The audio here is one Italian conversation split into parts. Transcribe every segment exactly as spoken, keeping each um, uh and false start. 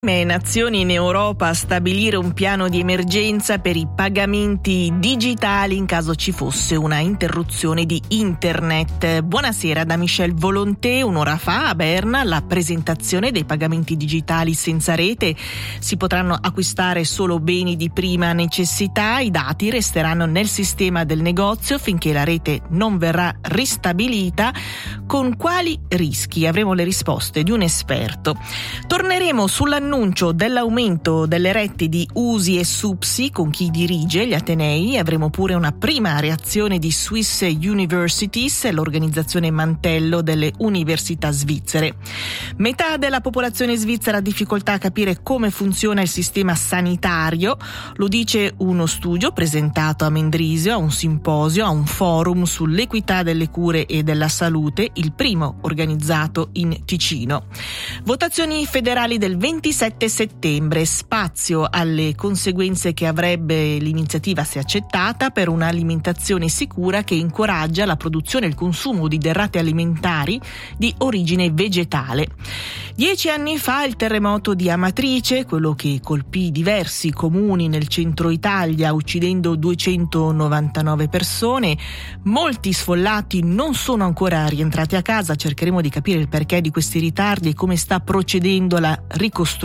Le nazioni in Europa a stabilire un piano di emergenza per i pagamenti digitali in caso ci fosse una interruzione di internet. Buonasera da Michel Volonté. Un'ora fa a Berna la presentazione dei pagamenti digitali senza rete. Si potranno acquistare solo beni di prima necessità. I dati resteranno nel sistema del negozio finché la rete non verrà ristabilita. Con quali rischi? Avremo le risposte di un esperto. Torneremo sull'annuncio Annuncio dell'aumento delle rette di U S I e SUPSI con chi dirige gli atenei. Avremo pure una prima reazione di Swiss Universities, l'organizzazione mantello delle università svizzere. Metà della popolazione svizzera ha difficoltà a capire come funziona il sistema sanitario, lo dice uno studio presentato a Mendrisio, a un simposio, a un forum sull'equità delle cure e della salute, il primo organizzato in Ticino. Votazioni federali del ventisette settembre, spazio alle conseguenze che avrebbe l'iniziativa se accettata per un'alimentazione sicura che incoraggia la produzione e il consumo di derrate alimentari di origine vegetale. Dieci anni fa il terremoto di Amatrice, quello che colpì diversi comuni nel centro Italia uccidendo duecentonovantanove persone. Molti sfollati non sono ancora rientrati a casa, cercheremo di capire il perché di questi ritardi e come sta procedendo la ricostruzione.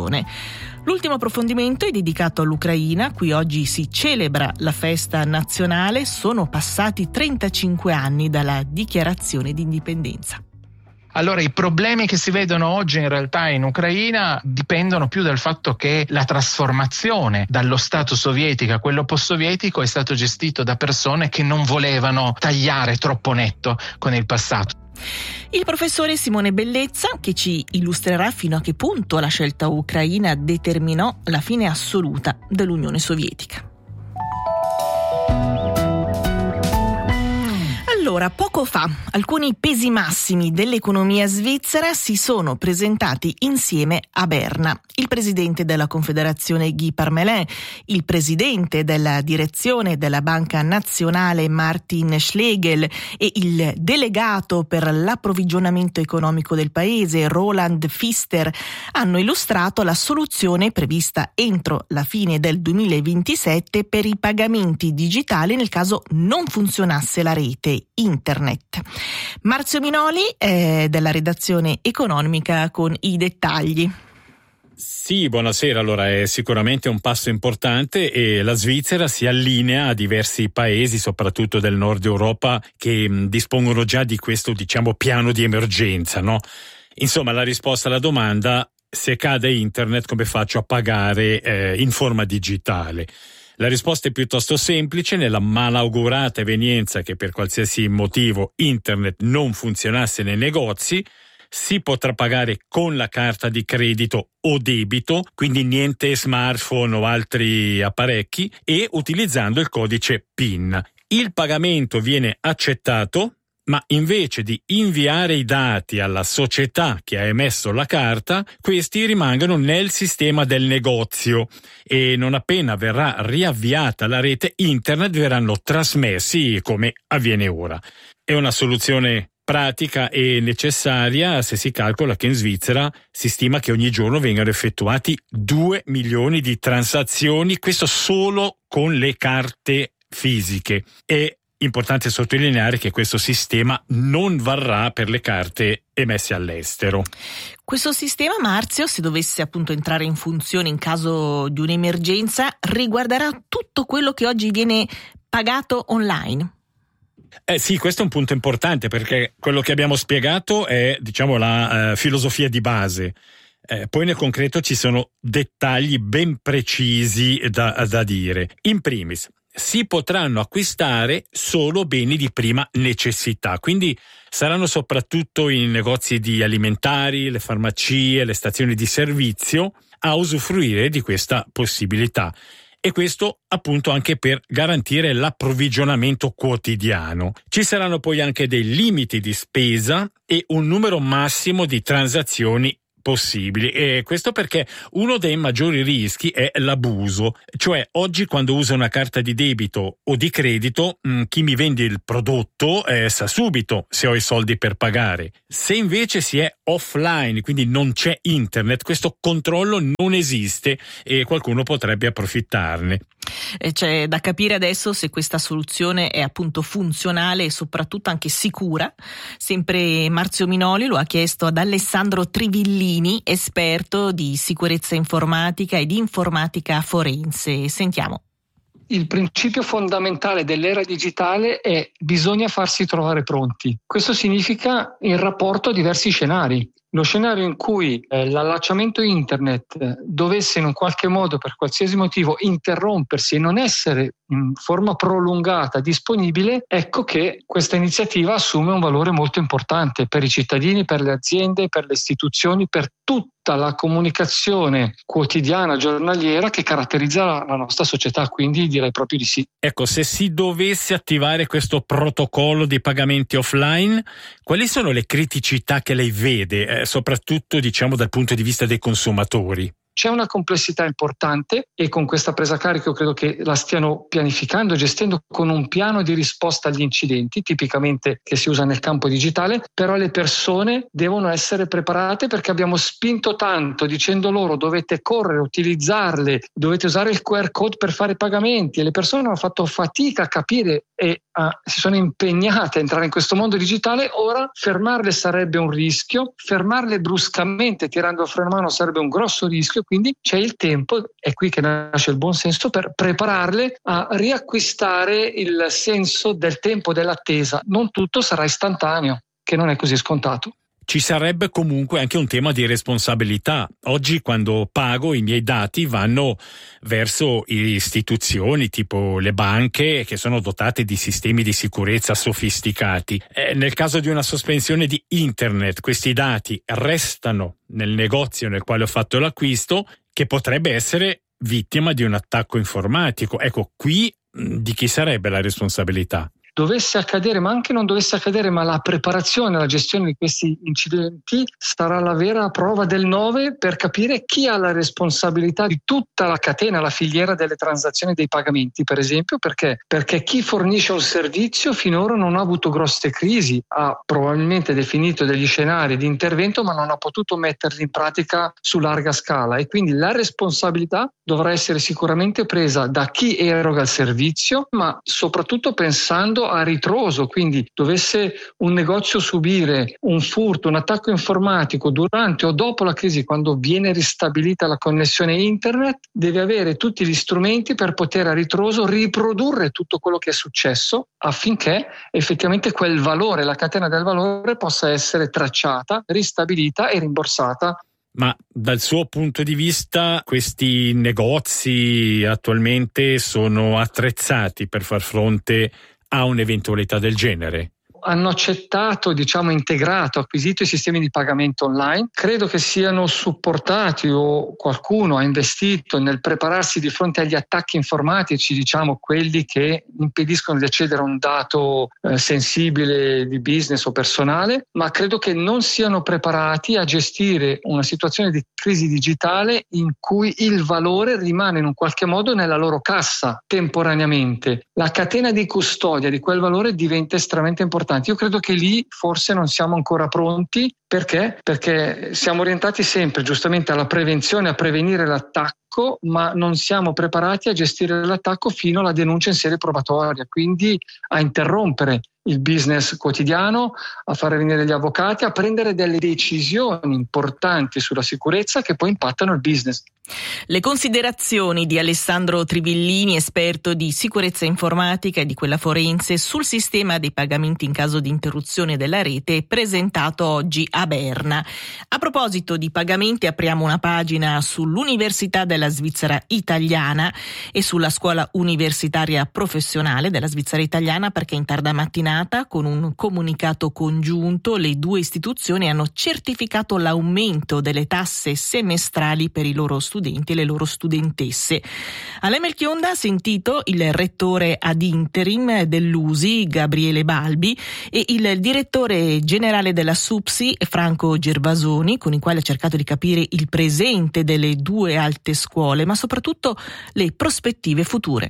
L'ultimo approfondimento è dedicato all'Ucraina. Qui oggi si celebra la festa nazionale. Sono passati trentacinque anni dalla dichiarazione di indipendenza. Allora, i problemi che si vedono oggi in realtà in Ucraina dipendono più dal fatto che la trasformazione dallo Stato sovietico a quello post-sovietico è stato gestito da persone che non volevano tagliare troppo netto con il passato. Il professore Simone Bellezza, che ci illustrerà fino a che punto la scelta ucraina determinò la fine assoluta dell'Unione Sovietica. Allora, poco fa alcuni pesi massimi dell'economia svizzera si sono presentati insieme a Berna. Il presidente della Confederazione Guy Parmelin, il presidente della direzione della Banca Nazionale Martin Schlegel e il delegato per l'approvvigionamento economico del paese Roland Pfister hanno illustrato la soluzione prevista entro la fine del duemilaventisette per i pagamenti digitali nel caso non funzionasse la rete internet. Marzio Minoli è della redazione economica con i dettagli. Sì, buonasera. Allora, è sicuramente un passo importante e la Svizzera si allinea a diversi paesi, soprattutto del nord Europa, che mh, dispongono già di questo, diciamo, piano di emergenza, no? Insomma, la risposta alla domanda: se cade internet, come faccio a pagare eh, in forma digitale? La risposta è piuttosto semplice. Nella malaugurata evenienza che per qualsiasi motivo internet non funzionasse nei negozi, si potrà pagare con la carta di credito o debito, quindi niente smartphone o altri apparecchi, e utilizzando il codice PIN. Il pagamento viene accettato, ma invece di inviare i dati alla società che ha emesso la carta, questi rimangono nel sistema del negozio e non appena verrà riavviata la rete internet verranno trasmessi come avviene ora. È una soluzione pratica e necessaria se si calcola che in Svizzera si stima che ogni giorno vengano effettuati due milioni di transazioni, questo solo con le carte fisiche. È importante sottolineare che questo sistema non varrà per le carte emesse all'estero. Questo sistema, Marzio, se dovesse appunto entrare in funzione in caso di un'emergenza, riguarderà tutto quello che oggi viene pagato online. Eh sì, questo è un punto importante perché quello che abbiamo spiegato è, diciamo, la uh, filosofia di base. Eh, poi nel concreto ci sono dettagli ben precisi da, da dire. In primis, si potranno acquistare solo beni di prima necessità, quindi saranno soprattutto i negozi di alimentari, le farmacie, le stazioni di servizio a usufruire di questa possibilità. E questo appunto anche per garantire l'approvvigionamento quotidiano. Ci saranno poi anche dei limiti di spesa e un numero massimo di transazioni possibili, e questo perché uno dei maggiori rischi è l'abuso, cioè oggi quando uso una carta di debito o di credito, mh, chi mi vende il prodotto eh, sa subito se ho i soldi per pagare. Se invece si è offline, quindi non c'è internet, questo controllo non esiste e qualcuno potrebbe approfittarne. C'è da capire adesso se questa soluzione è appunto funzionale e soprattutto anche sicura. Sempre Marzio Minoli lo ha chiesto ad Alessandro Trivillini, esperto di sicurezza informatica e di informatica forense. Sentiamo. Il principio fondamentale dell'era digitale è: bisogna farsi trovare pronti. Questo significa in rapporto a diversi scenari. Lo scenario in cui eh, l'allacciamento internet eh, dovesse in un qualche modo, per qualsiasi motivo, interrompersi e non essere in forma prolungata disponibile, ecco che questa iniziativa assume un valore molto importante per i cittadini, per le aziende, per le istituzioni, per tutta la comunicazione quotidiana, giornaliera che caratterizza la, la nostra società, quindi direi proprio di sì. Ecco, se si dovesse attivare questo protocollo di pagamenti offline, quali sono le criticità che lei vede, eh, soprattutto diciamo dal punto di vista dei consumatori? C'è una complessità importante e con questa presa a carico credo che la stiano pianificando e gestendo con un piano di risposta agli incidenti, tipicamente che si usa nel campo digitale, però le persone devono essere preparate perché abbiamo spinto tanto dicendo loro dovete correre, utilizzarle, dovete usare il Q R code per fare pagamenti, e le persone hanno fatto fatica a capire e a, si sono impegnate a entrare in questo mondo digitale. Ora fermarle sarebbe un rischio, fermarle bruscamente tirando il freno a mano sarebbe un grosso rischio. Quindi c'è il tempo, è qui che nasce il buon senso, per prepararle a riacquistare il senso del tempo dell'attesa. Non tutto sarà istantaneo, che non è così scontato. Ci sarebbe comunque anche un tema di responsabilità. Oggi quando pago i miei dati vanno verso istituzioni tipo le banche che sono dotate di sistemi di sicurezza sofisticati. Eh, nel caso di una sospensione di internet, questi dati restano nel negozio nel quale ho fatto l'acquisto, che potrebbe essere vittima di un attacco informatico. Ecco, qui mh, di chi sarebbe la responsabilità? Dovesse accadere, ma anche non dovesse accadere, ma la preparazione, la gestione di questi incidenti sarà la vera prova del nove per capire chi ha la responsabilità di tutta la catena, la filiera delle transazioni dei pagamenti, per esempio, perché perché chi fornisce un servizio finora non ha avuto grosse crisi, ha probabilmente definito degli scenari di intervento, ma non ha potuto metterli in pratica su larga scala, e quindi la responsabilità dovrà essere sicuramente presa da chi eroga il servizio, ma soprattutto pensando a ritroso. Quindi dovesse un negozio subire un furto, un attacco informatico durante o dopo la crisi, quando viene ristabilita la connessione internet, deve avere tutti gli strumenti per poter a ritroso riprodurre tutto quello che è successo, affinché effettivamente quel valore, la catena del valore, possa essere tracciata, ristabilita e rimborsata. Ma dal suo punto di vista questi negozi attualmente sono attrezzati per far fronte a un'eventualità del genere? Hanno accettato, diciamo integrato, acquisito i sistemi di pagamento online. Credo che siano supportati, o qualcuno ha investito nel prepararsi di fronte agli attacchi informatici, diciamo quelli che impediscono di accedere a un dato eh, sensibile di business o personale, ma credo che non siano preparati a gestire una situazione di crisi digitale in cui il valore rimane in un qualche modo nella loro cassa temporaneamente. La catena di custodia di quel valore diventa estremamente importante. Io credo che lì forse non siamo ancora pronti. Perché? Perché siamo orientati sempre giustamente alla prevenzione, a prevenire l'attacco, ma non siamo preparati a gestire l'attacco fino alla denuncia in sede probatoria, quindi a interrompere il business quotidiano, a fare venire gli avvocati, a prendere delle decisioni importanti sulla sicurezza che poi impattano il business. Le considerazioni di Alessandro Trivillini, esperto di sicurezza informatica e di quella forense, sul sistema dei pagamenti in caso di interruzione della rete, presentato oggi a Berna. A proposito di pagamenti, apriamo una pagina sull'Università della Svizzera Italiana e sulla Scuola Universitaria Professionale della Svizzera Italiana, perché in tarda mattinata giornata, con un comunicato congiunto, le due istituzioni hanno certificato l'aumento delle tasse semestrali per i loro studenti e le loro studentesse. Alain Melchionda ha sentito il rettore ad interim dell'U S I, Gabriele Balbi, e il direttore generale della SUPSI, Franco Gervasoni, con i quali ha cercato di capire il presente delle due alte scuole, ma soprattutto le prospettive future.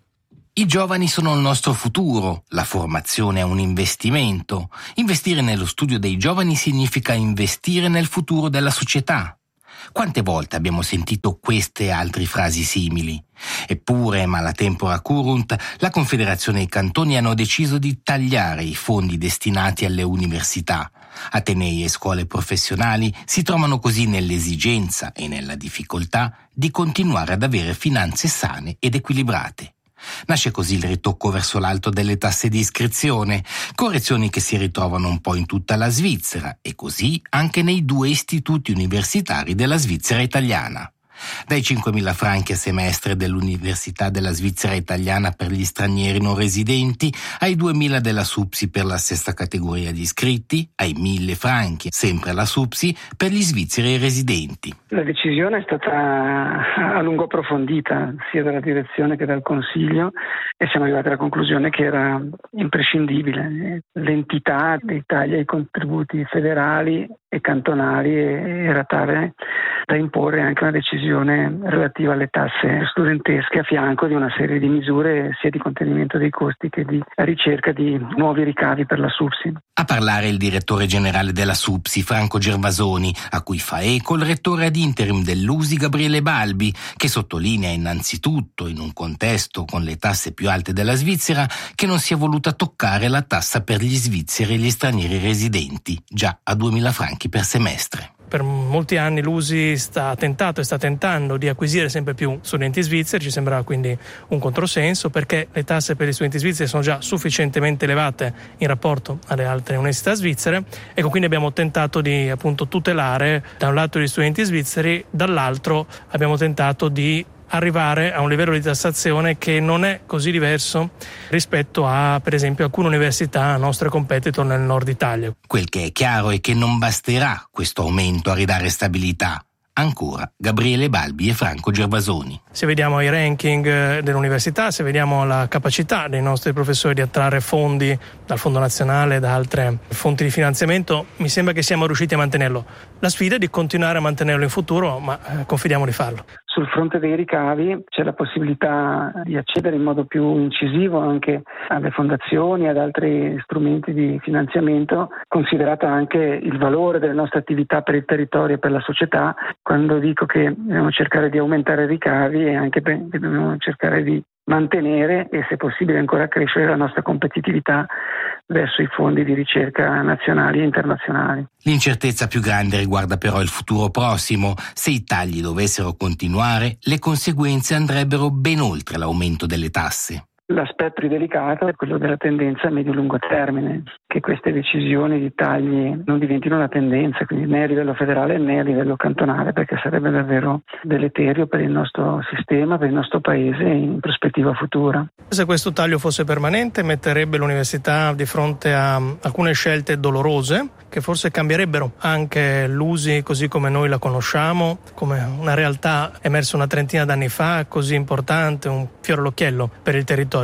I giovani sono il nostro futuro, la formazione è un investimento. Investire nello studio dei giovani significa investire nel futuro della società. Quante volte abbiamo sentito queste e altre frasi simili? Eppure, ma la tempora currunt, la Confederazione e i cantoni hanno deciso di tagliare i fondi destinati alle università. Atenei e scuole professionali si trovano così nell'esigenza e nella difficoltà di continuare ad avere finanze sane ed equilibrate. Nasce così il ritocco verso l'alto delle tasse di iscrizione, correzioni che si ritrovano un po' in tutta la Svizzera e così anche nei due istituti universitari della Svizzera italiana. Dai cinquemila franchi a semestre dell'Università della Svizzera italiana per gli stranieri non residenti, ai duemila della SUPSI per la sesta categoria di iscritti, ai mille franchi, sempre alla SUPSI, per gli svizzeri residenti. La decisione è stata a lungo approfondita, sia dalla direzione che dal Consiglio, e siamo arrivati alla conclusione che era imprescindibile. L'entità dei tagli ai contributi federali e cantonali era tale da imporre anche una decisione relativa alle tasse studentesche a fianco di una serie di misure sia di contenimento dei costi che di ricerca di nuovi ricavi per la SUPSI. A parlare il direttore generale della SUPSI, Franco Gervasoni, a cui fa eco il rettore ad interim dell'U S I, Gabriele Balbi, che sottolinea innanzitutto, in un contesto con le tasse più alte della Svizzera, che non si è voluta toccare la tassa per gli svizzeri e gli stranieri residenti, già a duemila franchi per semestre. Per molti anni l'U S I sta tentato e sta tentando di acquisire sempre più studenti svizzeri, ci sembra quindi un controsenso, perché le tasse per gli studenti svizzeri sono già sufficientemente elevate in rapporto alle altre università svizzere. Ecco, quindi abbiamo tentato di appunto tutelare da un lato gli studenti svizzeri, dall'altro abbiamo tentato di arrivare a un livello di tassazione che non è così diverso rispetto a, per esempio, alcune università nostre competitor nel nord Italia. Quel che è chiaro è che non basterà questo aumento a ridare stabilità. Ancora Gabriele Balbi e Franco Gervasoni. Se vediamo i ranking dell'università, se vediamo la capacità dei nostri professori di attrarre fondi dal Fondo Nazionale, da altre fonti di finanziamento, mi sembra che siamo riusciti a mantenerlo. La sfida è di continuare a mantenerlo in futuro, ma confidiamo di farlo. Sul fronte dei ricavi c'è la possibilità di accedere in modo più incisivo anche alle fondazioni, ad altri strumenti di finanziamento, considerato anche il valore delle nostre attività per il territorio e per la società. Quando dico che dobbiamo cercare di aumentare i ricavi è anche che dobbiamo cercare di mantenere e se possibile ancora crescere la nostra competitività verso i fondi di ricerca nazionali e internazionali. L'incertezza più grande riguarda però il futuro prossimo. Se i tagli dovessero continuare, le conseguenze andrebbero ben oltre l'aumento delle tasse. L'aspetto più delicato è quello della tendenza a medio-lungo termine, che queste decisioni di tagli non diventino una tendenza, quindi né a livello federale né a livello cantonale, perché sarebbe davvero deleterio per il nostro sistema, per il nostro paese in prospettiva futura. Se questo taglio fosse permanente, metterebbe l'università di fronte a alcune scelte dolorose, che forse cambierebbero anche l'U S I così come noi la conosciamo, come una realtà emersa una trentina d'anni fa, così importante, un fiore all'occhiello per il territorio.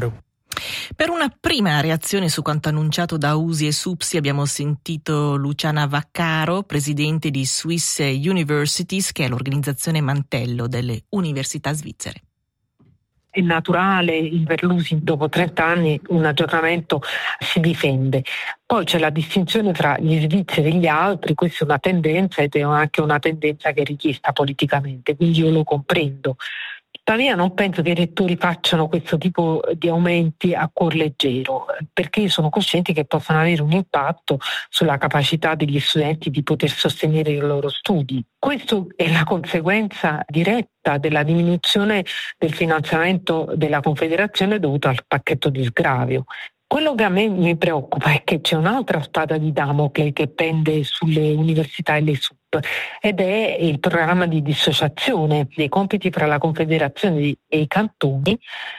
Per una prima reazione su quanto annunciato da U S I e SUPSI abbiamo sentito Luciana Vaccaro, presidente di Swiss Universities, che è l'organizzazione mantello delle università svizzere. È naturale per l'U S I dopo trenta anni un aggiornamento si difende. Poi c'è la distinzione tra gli svizzeri e gli altri, questa è una tendenza ed è anche una tendenza che è richiesta politicamente, quindi io lo comprendo. Tuttavia non penso che i rettori facciano questo tipo di aumenti a cuor leggero, perché sono coscienti che possono avere un impatto sulla capacità degli studenti di poter sostenere i loro studi. Questo è la conseguenza diretta della diminuzione del finanziamento della Confederazione dovuto al pacchetto di sgravio. Quello che a me mi preoccupa è che c'è un'altra spada di Damocle che pende sulle università e le S U P ed è il programma di dissociazione dei compiti fra la Confederazione e i cantoni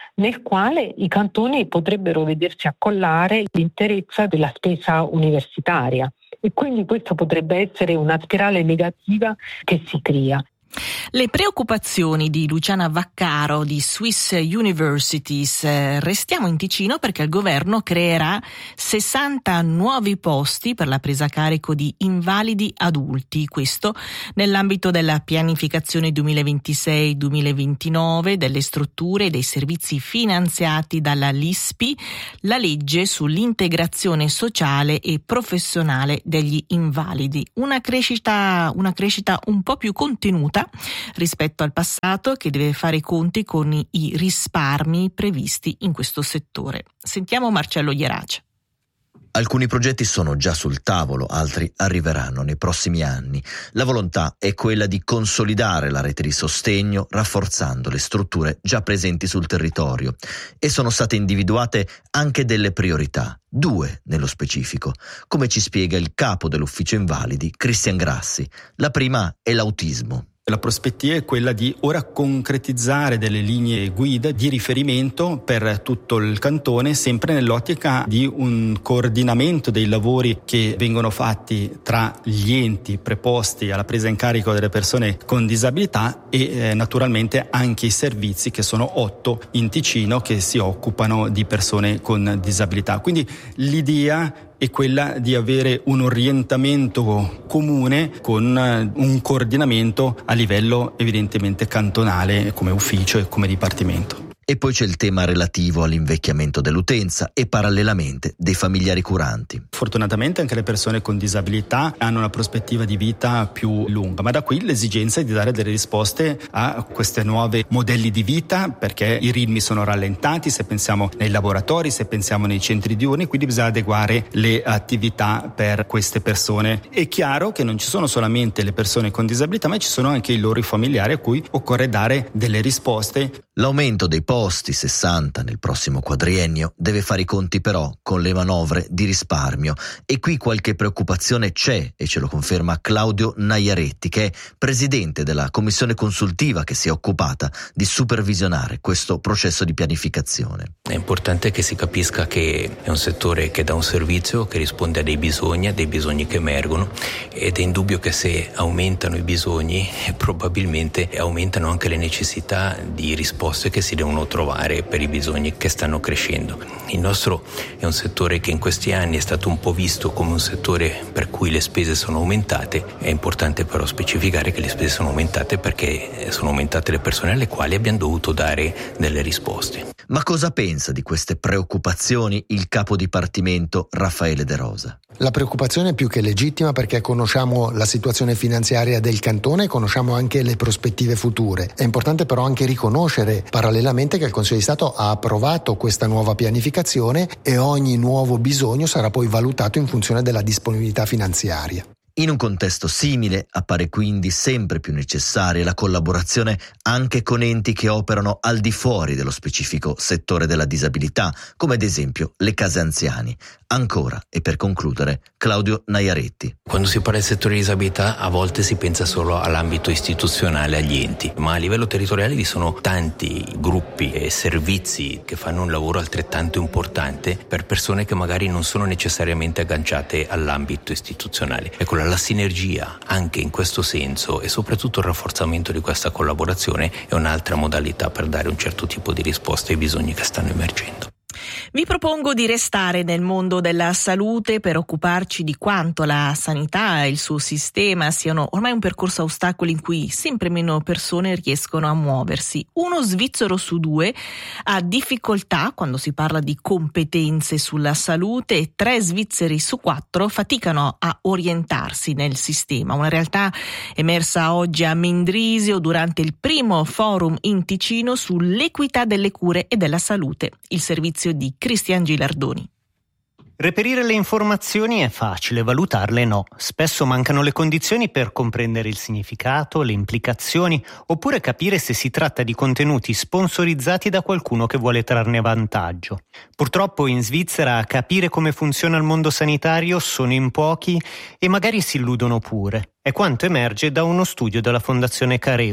nel quale i cantoni potrebbero vedersi accollare l'interezza della spesa universitaria e quindi questo potrebbe essere una spirale negativa che si crea. Le preoccupazioni di Luciana Vaccaro di Swiss Universities. Restiamo in Ticino perché il governo creerà sessanta nuovi posti per la presa a carico di invalidi adulti, questo nell'ambito della pianificazione duemilaventisei duemilaventinove delle strutture e dei servizi finanziati dalla L I S P I, la legge sull'integrazione sociale e professionale degli invalidi. Una crescita, una crescita un po' più contenuta rispetto al passato, che deve fare i conti con i risparmi previsti in questo settore. Sentiamo Marcello Ierace. Alcuni progetti sono già sul tavolo, altri arriveranno nei prossimi anni. La volontà è quella di consolidare la rete di sostegno, rafforzando le strutture già presenti sul territorio. E sono state individuate anche delle priorità, due nello specifico, come ci spiega il capo dell'ufficio invalidi, Cristian Grassi. La prima è l'autismo. La prospettiva è quella di ora concretizzare delle linee guida di riferimento per tutto il cantone, sempre nell'ottica di un coordinamento dei lavori che vengono fatti tra gli enti preposti alla presa in carico delle persone con disabilità e eh, naturalmente anche i servizi, che sono otto in Ticino, che si occupano di persone con disabilità. Quindi l'idea è quella di avere un orientamento comune con un coordinamento a livello evidentemente cantonale come ufficio e come dipartimento. E poi c'è il tema relativo all'invecchiamento dell'utenza e parallelamente dei familiari curanti. Fortunatamente anche le persone con disabilità hanno una prospettiva di vita più lunga, ma da qui l'esigenza è di dare delle risposte a queste nuove modelli di vita, perché i ritmi sono rallentati, se pensiamo nei laboratori, se pensiamo nei centri diurni, quindi bisogna adeguare le attività per queste persone. È chiaro che non ci sono solamente le persone con disabilità, ma ci sono anche i loro familiari a cui occorre dare delle risposte. L'aumento dei posti, sessanta nel prossimo quadriennio, deve fare i conti però con le manovre di risparmio. E qui qualche preoccupazione c'è, e ce lo conferma Claudio Naiaretti, che è presidente della commissione consultiva che si è occupata di supervisionare questo processo di pianificazione. È importante che si capisca che è un settore che dà un servizio, che risponde a dei bisogni, a dei bisogni che emergono, ed è indubbio che se aumentano i bisogni probabilmente aumentano anche le necessità di risposte che si devono trovare per i bisogni che stanno crescendo. Il nostro è un settore che in questi anni è stato un po' visto come un settore per cui le spese sono aumentate. È importante però specificare che le spese sono aumentate perché sono aumentate le persone alle quali abbiamo dovuto dare delle risposte. Ma cosa pensa di queste preoccupazioni il capo dipartimento Raffaele De Rosa? La preoccupazione è più che legittima, perché conosciamo la situazione finanziaria del cantone e conosciamo anche le prospettive future. È importante però anche riconoscere parallelamente che il Consiglio di Stato ha approvato questa nuova pianificazione e ogni nuovo bisogno sarà poi valutato in funzione della disponibilità finanziaria. In un contesto simile appare quindi sempre più necessaria la collaborazione anche con enti che operano al di fuori dello specifico settore della disabilità, come ad esempio le case anziani. Ancora, e per concludere, Claudio Naiaretti. Quando si parla del settore di disabilità a volte si pensa solo all'ambito istituzionale, agli enti, ma a livello territoriale vi sono tanti gruppi e servizi che fanno un lavoro altrettanto importante per persone che magari non sono necessariamente agganciate all'ambito istituzionale. Ecco, la sinergia anche in questo senso e soprattutto il rafforzamento di questa collaborazione è un'altra modalità per dare un certo tipo di risposta ai bisogni che stanno emergendo. Vi propongo di restare nel mondo della salute per occuparci di quanto la sanità e il suo sistema siano ormai un percorso a ostacoli in cui sempre meno persone riescono a muoversi. Uno svizzero su due ha difficoltà quando si parla di competenze sulla salute e tre svizzeri su quattro faticano a orientarsi nel sistema. Una realtà emersa oggi a Mendrisio durante il primo forum in Ticino sull'equità delle cure e della salute. Il servizio di Cristian Gilardoni. Reperire le informazioni è facile, valutarle no. Spesso mancano le condizioni per comprendere il significato, le implicazioni, oppure capire se si tratta di contenuti sponsorizzati da qualcuno che vuole trarne vantaggio. Purtroppo in Svizzera a capire come funziona il mondo sanitario sono in pochi e magari si illudono pure. È quanto emerge da uno studio della Fondazione Careum.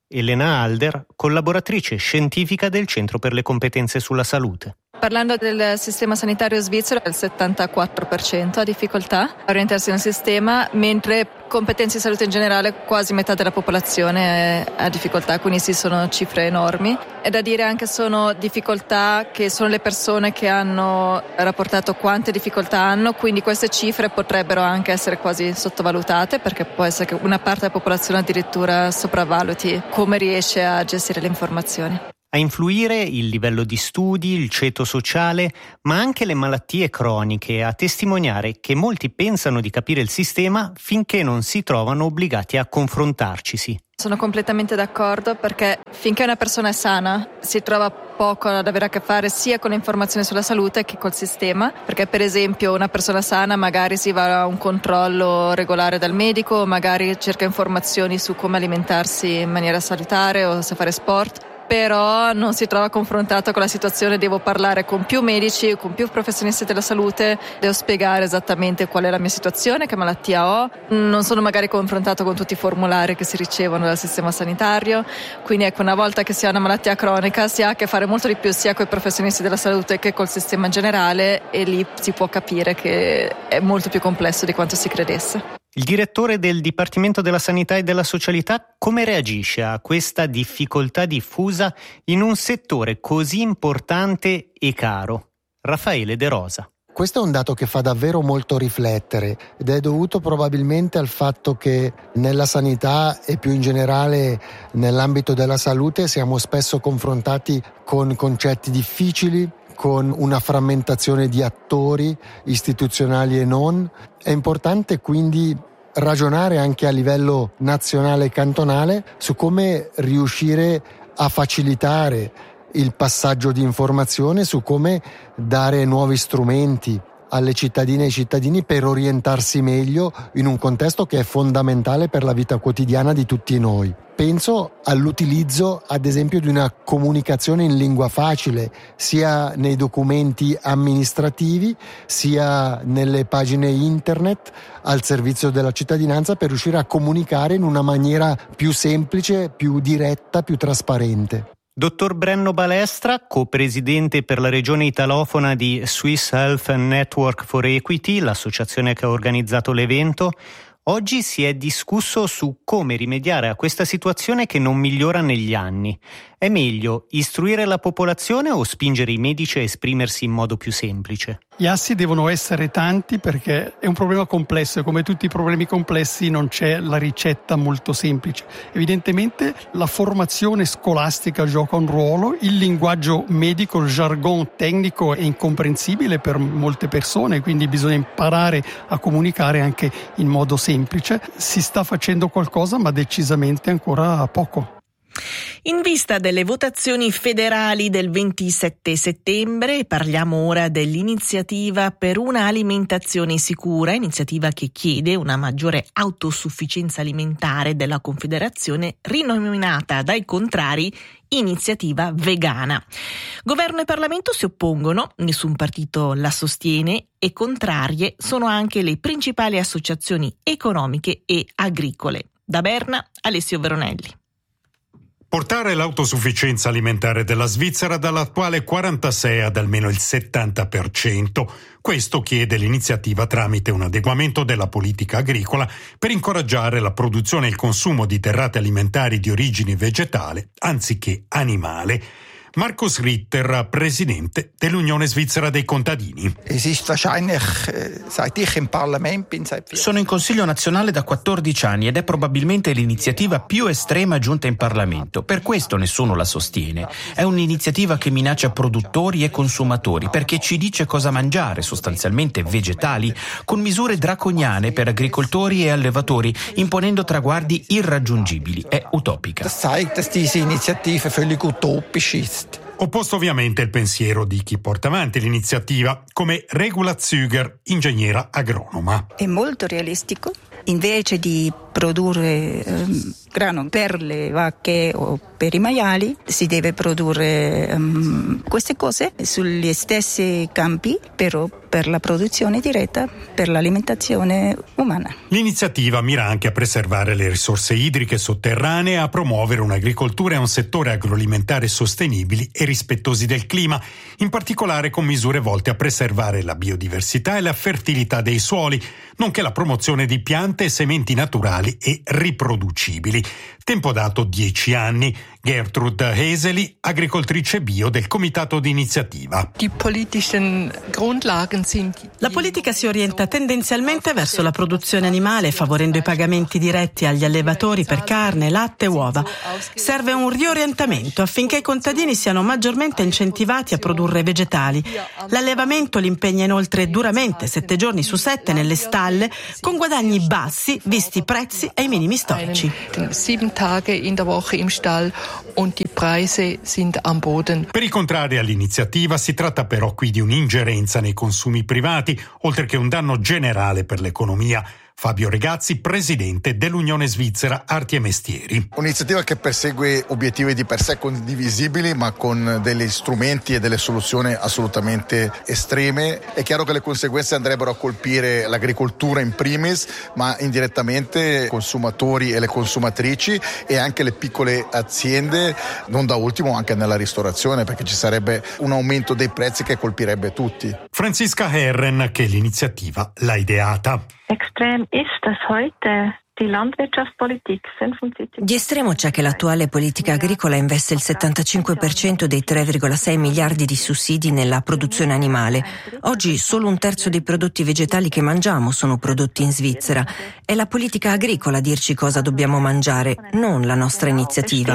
Elena Alder, collaboratrice scientifica del Centro per le competenze sulla salute. Parlando del sistema sanitario svizzero, il settantaquattro per cento ha difficoltà a orientarsi nel sistema, mentre competenze di salute in generale quasi metà della popolazione ha difficoltà, quindi sì, sono cifre enormi. È da dire anche sono difficoltà che sono le persone che hanno rapportato quante difficoltà hanno, quindi queste cifre potrebbero anche essere quasi sottovalutate, perché può essere che una parte della popolazione addirittura sopravvaluti come riesce a gestire le informazioni. A influire il livello di studi, il ceto sociale, ma anche le malattie croniche, a testimoniare che molti pensano di capire il sistema finché non si trovano obbligati a confrontarcisi. Sono completamente d'accordo, perché finché una persona è sana si trova poco ad avere a che fare sia con le informazioni sulla salute che col sistema, perché per esempio una persona sana magari si va a un controllo regolare dal medico, magari cerca informazioni su come alimentarsi in maniera salutare o se fare sport, però non si trova confrontato con la situazione, devo parlare con più medici, con più professionisti della salute, devo spiegare esattamente qual è la mia situazione, che malattia ho, non sono magari confrontato con tutti i formulari che si ricevono dal sistema sanitario, quindi ecco, una volta che si ha una malattia cronica si ha a che fare molto di più sia con i professionisti della salute che col sistema in generale, e lì si può capire che è molto più complesso di quanto si credesse. Il direttore del Dipartimento della Sanità e della Socialità come reagisce a questa difficoltà diffusa in un settore così importante e caro? Raffaele De Rosa. Questo è un dato che fa davvero molto riflettere ed è dovuto probabilmente al fatto che nella sanità e più in generale nell'ambito della salute siamo spesso confrontati con concetti difficili, con una frammentazione di attori istituzionali e non. È importante quindi ragionare anche a livello nazionale e cantonale su come riuscire a facilitare il passaggio di informazione, su come dare nuovi strumenti alle cittadine e ai cittadini per orientarsi meglio in un contesto che è fondamentale per la vita quotidiana di tutti noi. Penso all'utilizzo, ad esempio, di una comunicazione in lingua facile, sia nei documenti amministrativi, sia nelle pagine internet al servizio della cittadinanza, per riuscire a comunicare in una maniera più semplice, più diretta, più trasparente. Dottor Brenno Balestra, co-presidente per la regione italofona di Swiss Health Network for Equity, l'associazione che ha organizzato l'evento, oggi si è discusso su come rimediare a questa situazione che non migliora negli anni. È meglio istruire la popolazione o spingere i medici a esprimersi in modo più semplice? Gli assi devono essere tanti, perché è un problema complesso e come tutti i problemi complessi non c'è la ricetta molto semplice. Evidentemente la formazione scolastica gioca un ruolo, il linguaggio medico, il jargon tecnico è incomprensibile per molte persone, quindi bisogna imparare a comunicare anche in modo semplice. Si sta facendo qualcosa, ma decisamente ancora poco. In vista delle votazioni federali del ventisette settembre, parliamo ora dell'iniziativa per una alimentazione sicura, iniziativa che chiede una maggiore autosufficienza alimentare della Confederazione, rinominata dai contrari Iniziativa Vegana. Governo e Parlamento si oppongono, nessun partito la sostiene, e contrarie sono anche le principali associazioni economiche e agricole. Da Berna, Alessio Veronelli. Portare l'autosufficienza alimentare della Svizzera dall'attuale quarantasei ad almeno il settanta per cento. Questo chiede l'iniziativa tramite un adeguamento della politica agricola per incoraggiare la produzione e il consumo di derrate alimentari di origine vegetale anziché animale. Markus Ritter, presidente dell'Unione Svizzera dei Contadini. Sono in Consiglio nazionale da quattordici anni ed è probabilmente l'iniziativa più estrema giunta in Parlamento. Per questo nessuno la sostiene. È un'iniziativa che minaccia produttori e consumatori perché ci dice cosa mangiare, sostanzialmente vegetali, con misure draconiane per agricoltori e allevatori, imponendo traguardi irraggiungibili. È utopica. Das zeigt, dass diese Initiative völlig utopisch ist. Opposto ovviamente il pensiero di chi porta avanti l'iniziativa, come Regula Züger, ingegnera agronoma. È molto realistico. Invece di produrre eh, grano per le vacche o per i maiali, si deve produrre um, queste cose sugli stessi campi, però per la produzione diretta, per l'alimentazione umana. L'iniziativa mira anche a preservare le risorse idriche sotterranee e a promuovere un'agricoltura e un settore agroalimentare sostenibili e rispettosi del clima, in particolare con misure volte a preservare la biodiversità e la fertilità dei suoli, nonché la promozione di piante e sementi naturali e riproducibili. Tempo dato dieci anni. Gertrud Heseli, agricoltrice bio del Comitato di Iniziativa. La politica si orienta tendenzialmente verso la produzione animale, favorendo i pagamenti diretti agli allevatori per carne, latte e uova. Serve un riorientamento affinché i contadini siano maggiormente incentivati a produrre vegetali. L'allevamento li impegna inoltre duramente, sette giorni su sette nelle stalle, con guadagni bassi, visti i prezzi ai minimi storici. Und die Preise sind am Boden. Per i contrari all'iniziativa si tratta però qui di un'ingerenza nei consumi privati, oltre che un danno generale per l'economia. Fabio Regazzi, presidente dell'Unione Svizzera Arti e Mestieri. Un'iniziativa che persegue obiettivi di per sé condivisibili, ma con degli strumenti e delle soluzioni assolutamente estreme. È chiaro che le conseguenze andrebbero a colpire l'agricoltura in primis, ma indirettamente i consumatori e le consumatrici e anche le piccole aziende, non da ultimo anche nella ristorazione, perché ci sarebbe un aumento dei prezzi che colpirebbe tutti. Franziska Herren, che l'iniziativa l'ha ideata. Extrem ist, dass heute die Landwirtschaftspolitik Di estremo c'è che l'attuale politica agricola investe il settantacinque per cento dei tre virgola sei miliardi di sussidi nella produzione animale. Oggi solo un terzo dei prodotti vegetali che mangiamo sono prodotti in Svizzera. È la politica agricola a dirci cosa dobbiamo mangiare, non la nostra iniziativa.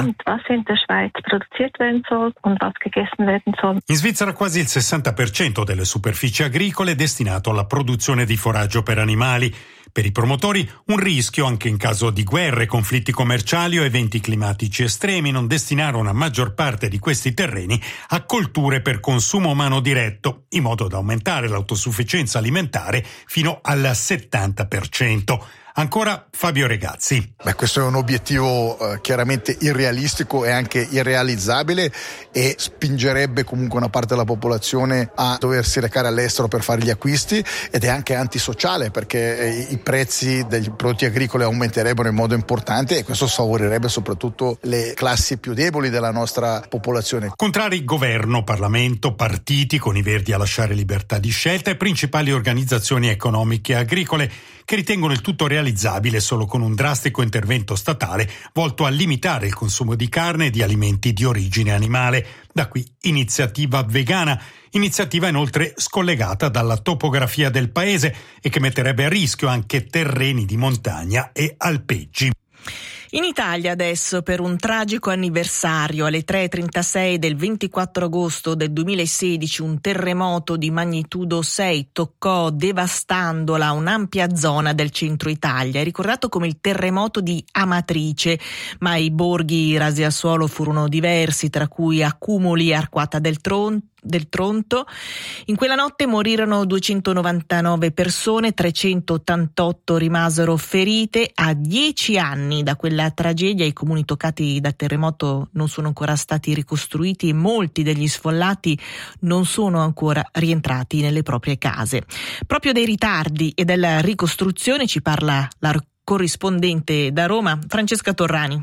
In Svizzera quasi il sessanta per cento delle superfici agricole è destinato alla produzione di foraggio per animali. Per i promotori un rischio anche in caso di guerre, conflitti commerciali o eventi climatici estremi non destinare una maggior parte di questi terreni a colture per consumo umano diretto, in modo da aumentare l'autosufficienza alimentare fino al settanta per cento. Ancora Fabio Regazzi. Beh, questo è un obiettivo eh, chiaramente irrealistico e anche irrealizzabile e spingerebbe comunque una parte della popolazione a doversi recare all'estero per fare gli acquisti, ed è anche antisociale perché eh, i prezzi degli prodotti agricoli aumenterebbero in modo importante e questo sfavorirebbe soprattutto le classi più deboli della nostra popolazione. Contrari governo, Parlamento, partiti con i Verdi a lasciare libertà di scelta e principali organizzazioni economiche e agricole che ritengono il tutto realizzabile solo con un drastico intervento statale volto a limitare il consumo di carne e di alimenti di origine animale. Da qui iniziativa vegana, iniziativa inoltre scollegata dalla topografia del paese e che metterebbe a rischio anche terreni di montagna e alpeggi. In Italia adesso, per un tragico anniversario, alle tre e trentasei del ventiquattro agosto del duemilasedici un terremoto di magnitudo sei toccò devastandola un'ampia zona del centro Italia. È ricordato come il terremoto di Amatrice, ma i borghi rasi al suolo furono diversi, tra cui Accumoli e Arquata del Tronto. del Tronto. In quella notte morirono duecentonovantanove persone, trecentottantotto rimasero ferite. A dieci anni da quella tragedia i comuni toccati dal terremoto non sono ancora stati ricostruiti e molti degli sfollati non sono ancora rientrati nelle proprie case. Proprio dei ritardi e della ricostruzione ci parla la corrispondente da Roma, Francesca Torrani.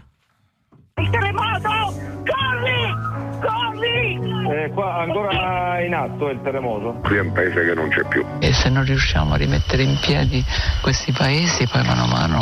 Il terremoto! Corri! Corri! È qua ancora in atto il terremoto. Qui è un paese che non c'è più. E se non riusciamo a rimettere in piedi questi paesi, poi mano a mano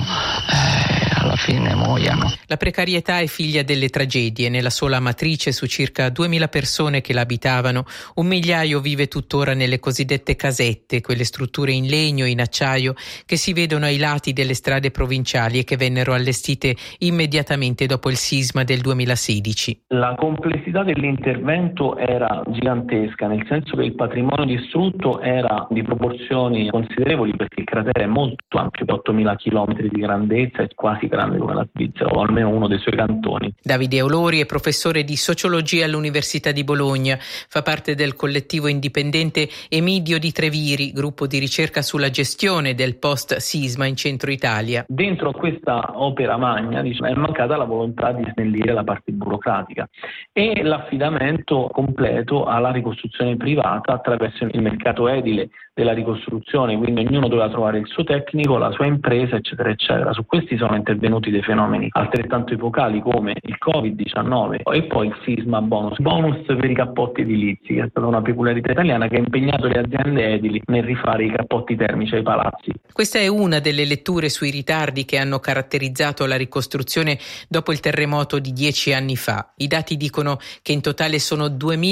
eh, alla fine muoiano. La precarietà è figlia delle tragedie. Nella sola Amatrice, su circa duemila persone che la abitavano, un migliaio vive tuttora nelle cosiddette casette, quelle strutture in legno e in acciaio che si vedono ai lati delle strade provinciali e che vennero allestite immediatamente dopo il sisma del duemilasedici. La complessità dell'intervento era gigantesca. gigantesca, nel senso che il patrimonio distrutto era di proporzioni considerevoli, perché il cratere è molto ampio, ottomila chilometri di grandezza, è quasi grande come la Svizzera, o almeno uno dei suoi cantoni. Davide Olori è professore di sociologia all'Università di Bologna, fa parte del collettivo indipendente Emidio di Treviri, gruppo di ricerca sulla gestione del post-sisma in centro Italia. Dentro questa opera magna, diciamo, è mancata la volontà di snellire la parte burocratica e l'affidamento completo alla ricostruzione privata attraverso il mercato edile della ricostruzione, quindi ognuno doveva trovare il suo tecnico, la sua impresa, eccetera, eccetera. Su questi sono intervenuti dei fenomeni altrettanto epocali come il covid diciannove e poi il sisma bonus. Bonus per i cappotti edilizi, che è stata una peculiarità italiana che ha impegnato le aziende edili nel rifare i cappotti termici ai palazzi. Questa è una delle letture sui ritardi che hanno caratterizzato la ricostruzione dopo il terremoto di dieci anni fa. I dati dicono che in totale sono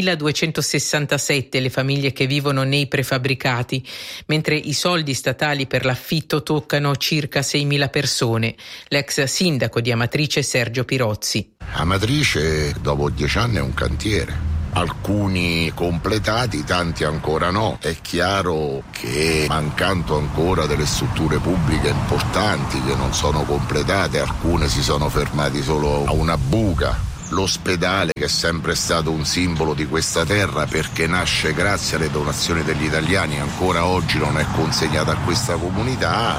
duemiladuecentosessantasette le famiglie che vivono nei prefabbricati, mentre i soldi statali per l'affitto toccano circa seimila persone. L'ex sindaco di Amatrice Sergio Pirozzi. Amatrice dopo dieci anni è un cantiere. Alcuni completati, tanti ancora no. È chiaro che mancando ancora delle strutture pubbliche importanti che non sono completate, alcune si sono fermati solo a una buca. L'ospedale, che è sempre stato un simbolo di questa terra perché nasce grazie alle donazioni degli italiani, ancora oggi non è consegnato a questa comunità,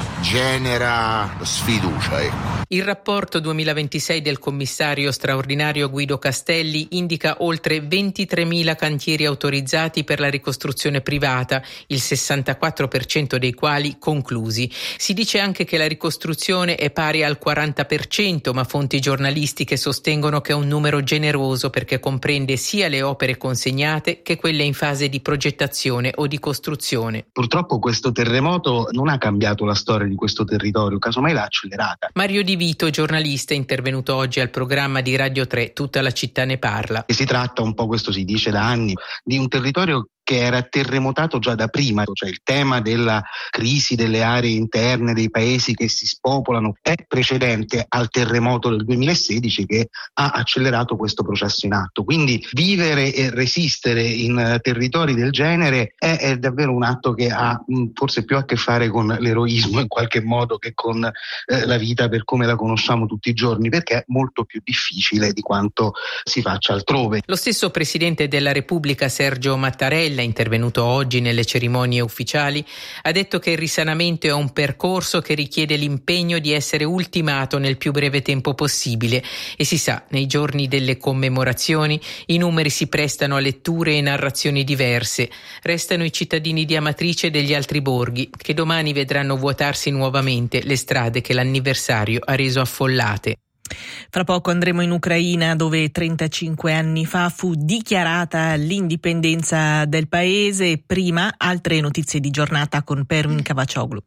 genera sfiducia. Ecco. Il rapporto duemilaventisei del commissario straordinario Guido Castelli indica oltre ventitremila cantieri autorizzati per la ricostruzione privata, il sessantaquattro per cento dei quali conclusi. Si dice anche che la ricostruzione è pari al quaranta per cento, ma fonti giornalistiche sostengono che è un numero generoso perché comprende sia le opere consegnate che quelle in fase di progettazione o di costruzione. Purtroppo questo terremoto non ha cambiato la storia di questo territorio, casomai l'ha accelerata. Mario Di Vito, giornalista, intervenuto oggi al programma di Radio tre, Tutta la città ne parla. E si tratta un po', questo si dice da anni, di un territorio che era terremotato già da prima, cioè il tema della crisi delle aree interne dei paesi che si spopolano è precedente al terremoto del duemilasedici che ha accelerato questo processo in atto. Quindi vivere e resistere in territori del genere è, è davvero un atto che ha mh, forse più a che fare con l'eroismo in qualche modo che con eh, la vita per come la conosciamo tutti i giorni, perché è molto più difficile di quanto si faccia altrove. Lo stesso Presidente della Repubblica Sergio Mattarella, intervenuto oggi nelle cerimonie ufficiali, ha detto che il risanamento è un percorso che richiede l'impegno di essere ultimato nel più breve tempo possibile e si sa, nei giorni delle commemorazioni i numeri si prestano a letture e narrazioni diverse. Restano i cittadini di Amatrice e degli altri borghi che domani vedranno vuotarsi nuovamente le strade che l'anniversario ha reso affollate. Fra poco andremo in Ucraina, dove trentacinque anni fa fu dichiarata l'indipendenza del paese. Prima, altre notizie di giornata con Pervin Cavaccioglu.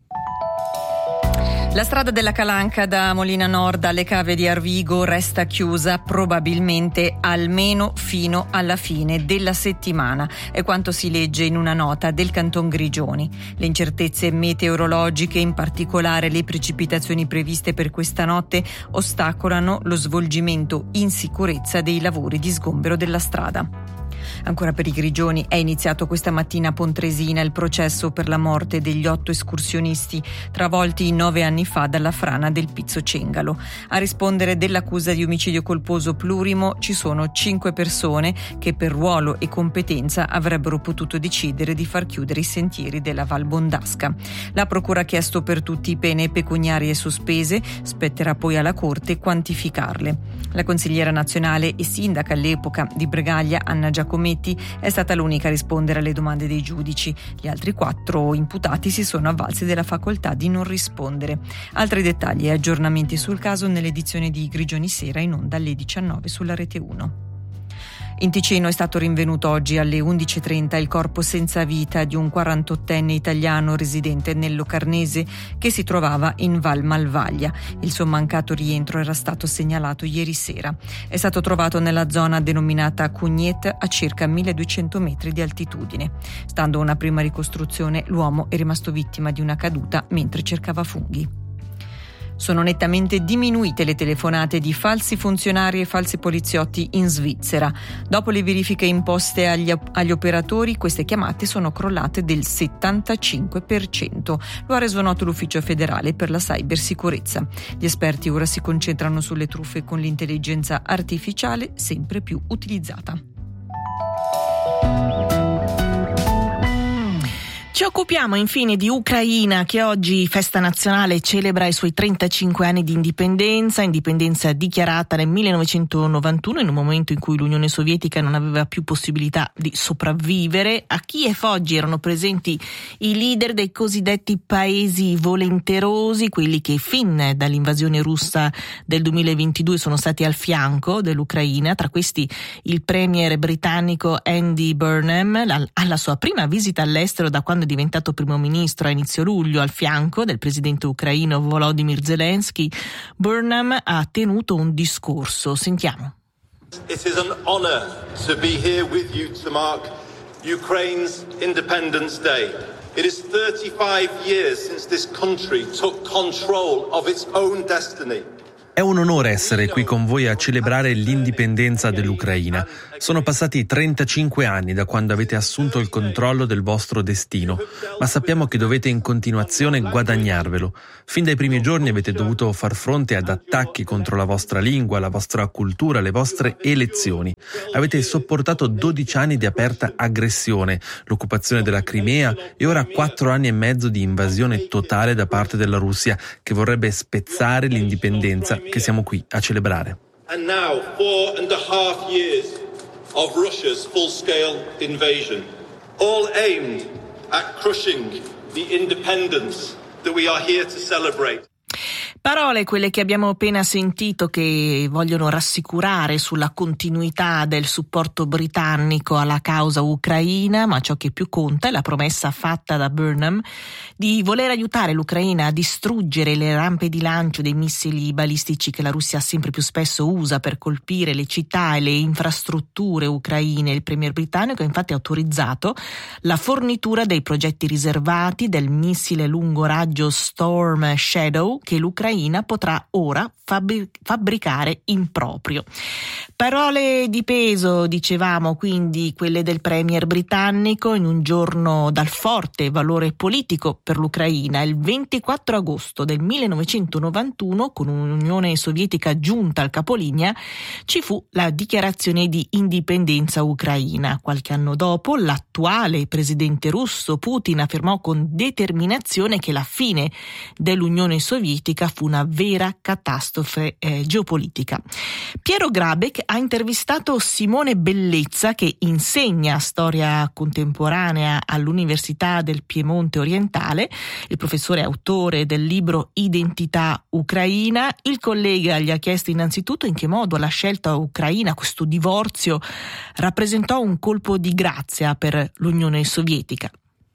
La strada della Calanca da Molina Nord alle cave di Arvigo resta chiusa probabilmente almeno fino alla fine della settimana, è quanto si legge in una nota del Canton Grigioni. Le incertezze meteorologiche, in particolare le precipitazioni previste per questa notte, ostacolano lo svolgimento in sicurezza dei lavori di sgombero della strada. Ancora per i Grigioni è iniziato questa mattina a Pontresina il processo per la morte degli otto escursionisti travolti nove anni fa dalla frana del Pizzo Cengalo. A rispondere dell'accusa di omicidio colposo plurimo ci sono cinque persone che per ruolo e competenza avrebbero potuto decidere di far chiudere i sentieri della Val Bondasca. La procura ha chiesto per tutti pene pecuniarie sospese, spetterà poi alla Corte quantificarle. La consigliera nazionale e sindaca all'epoca di Bregaglia, Anna Giacometti, è stata l'unica a rispondere alle domande dei giudici. Gli altri quattro imputati si sono avvalsi della facoltà di non rispondere. Altri dettagli e aggiornamenti sul caso nell'edizione di Grigioni Sera, in onda alle diciannove sulla Rete uno. In Ticino è stato rinvenuto oggi alle undici e trenta il corpo senza vita di un quarantottenne italiano residente nel Locarnese che si trovava in Val Malvaglia. Il suo mancato rientro era stato segnalato ieri sera. È stato trovato nella zona denominata Cugnet, a circa milleduecento metri di altitudine. Stando a una prima ricostruzione, l'uomo è rimasto vittima di una caduta mentre cercava funghi. Sono nettamente diminuite le telefonate di falsi funzionari e falsi poliziotti in Svizzera. Dopo le verifiche imposte agli, agli operatori, queste chiamate sono crollate del settantacinque per cento. Lo ha reso noto l'Ufficio federale per la cybersicurezza. Gli esperti ora si concentrano sulle truffe con l'intelligenza artificiale sempre più utilizzata. Ci occupiamo infine di Ucraina, che oggi, festa nazionale, celebra i suoi trentacinque anni di indipendenza, indipendenza dichiarata nel millenovecentonovantuno, in un momento in cui l'Unione Sovietica non aveva più possibilità di sopravvivere. A Kiev oggi erano presenti i leader dei cosiddetti paesi volenterosi, quelli che fin dall'invasione russa del duemilaventidue sono stati al fianco dell'Ucraina, tra questi il premier britannico Andy Burnham, alla sua prima visita all'estero da quando è diventato primo ministro a inizio luglio al fianco del presidente ucraino Volodymyr Zelensky. Burnham ha tenuto un discorso. Sentiamo. It is an honor to be here with you to mark Ukraine's Independence Day. It is thirty-five years since this country took control of its own destiny. È un onore essere qui con voi a celebrare l'indipendenza dell'Ucraina. Sono passati trentacinque anni da quando avete assunto il controllo del vostro destino, ma sappiamo che dovete in continuazione guadagnarvelo. Fin dai primi giorni avete dovuto far fronte ad attacchi contro la vostra lingua, la vostra cultura, le vostre elezioni. Avete sopportato dodici anni di aperta aggressione, l'occupazione della Crimea e ora quattro anni e mezzo di invasione totale da parte della Russia, che vorrebbe spezzare l'indipendenza che siamo qui a celebrare. And now four and a half years of Russia's full-scale invasion, all aimed at crushing the independence that we are here to celebrate. Parole, quelle che abbiamo appena sentito, che vogliono rassicurare sulla continuità del supporto britannico alla causa ucraina, ma ciò che più conta è la promessa fatta da Burnham di voler aiutare l'Ucraina a distruggere le rampe di lancio dei missili balistici che la Russia sempre più spesso usa per colpire le città e le infrastrutture ucraine. Il premier britannico ha infatti autorizzato la fornitura dei progetti riservati del missile lungo raggio Storm Shadow, che l'Ucraina potrà ora fabbricare in proprio. Parole di peso, dicevamo, quindi quelle del premier britannico in un giorno dal forte valore politico per l'Ucraina. Il ventiquattro agosto del millenovecentonovantuno, con un'Unione Sovietica giunta al capolinea, ci fu la dichiarazione di indipendenza ucraina. Qualche anno dopo, l'attuale presidente russo Putin affermò con determinazione che la fine dell'Unione Sovietica fu una vera catastrofe eh, geopolitica. Piero Grabeck ha intervistato Simone Bellezza, che insegna storia contemporanea all'Università del Piemonte Orientale. Il professore è autore del libro Identità ucraina. Il collega gli ha chiesto innanzitutto in che modo la scelta ucraina, questo divorzio, rappresentò un colpo di grazia per l'Unione Sovietica.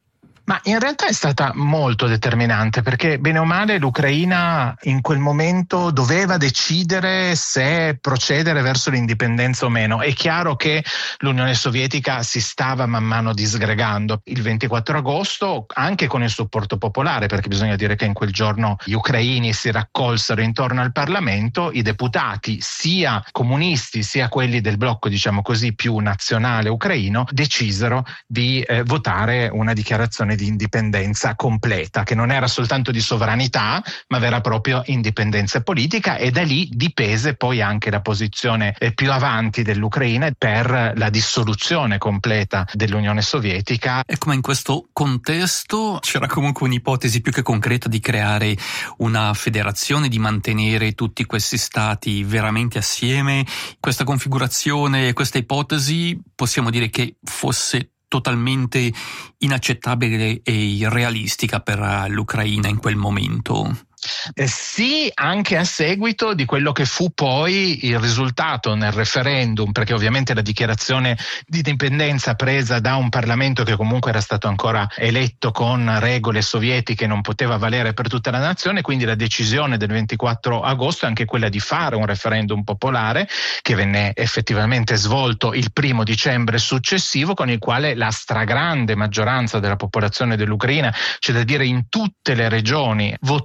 Ma in realtà è stata molto determinante, perché bene o male l'Ucraina in quel momento doveva decidere se procedere verso l'indipendenza o meno. È chiaro che l'Unione Sovietica si stava man mano disgregando. Il ventiquattro agosto, anche con il supporto popolare, perché bisogna dire che in quel giorno gli ucraini si raccolsero intorno al Parlamento, i deputati, sia comunisti sia quelli del blocco, diciamo così, più nazionale ucraino, decisero di eh, votare una dichiarazione di indipendenza completa, che non era soltanto di sovranità, ma vera proprio indipendenza politica, e da lì dipese poi anche la posizione più avanti dell'Ucraina per la dissoluzione completa dell'Unione Sovietica. Ecco, ma in questo contesto c'era comunque un'ipotesi più che concreta di creare una federazione, di mantenere tutti questi stati veramente assieme. Questa configurazione, questa ipotesi, possiamo dire che fosse totalmente inaccettabile e irrealistica per l'Ucraina in quel momento. Eh sì, anche a seguito di quello che fu poi il risultato nel referendum, perché ovviamente la dichiarazione di indipendenza presa da un Parlamento che comunque era stato ancora eletto con regole sovietiche non poteva valere per tutta la nazione, quindi la decisione del ventiquattro agosto è anche quella di fare un referendum popolare, che venne effettivamente svolto il primo dicembre successivo, con il quale la stragrande maggioranza della popolazione dell'Ucraina, cioè da dire in tutte le regioni, votò a